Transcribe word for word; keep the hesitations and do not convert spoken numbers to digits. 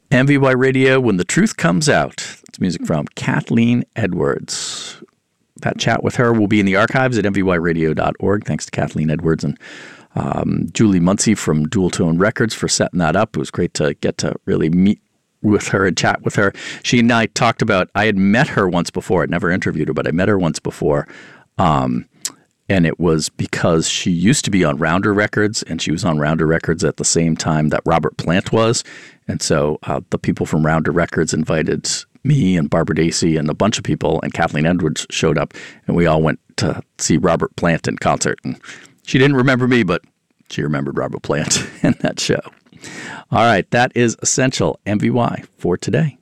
M V Y Radio, When the Truth Comes Out. That's music from Kathleen Edwards. That chat with her will be in the archives at m v y radio dot org. Thanks to Kathleen Edwards and um, Julie Muncie from Dual Tone Records for setting that up. It was great to get to really meet with her and chat with her. She and I talked about, I had met her once before. I'd never interviewed her, but I met her once before. Um, and it was because she used to be on Rounder Records, and she was on Rounder Records at the same time that Robert Plant was. And so uh, the people from Rounder Records invited me and Barbara Dacey and a bunch of people, and Kathleen Edwards showed up, and we all went to see Robert Plant in concert. And she didn't remember me, but she remembered Robert Plant in that show. All right, that is Essential M V Y for today.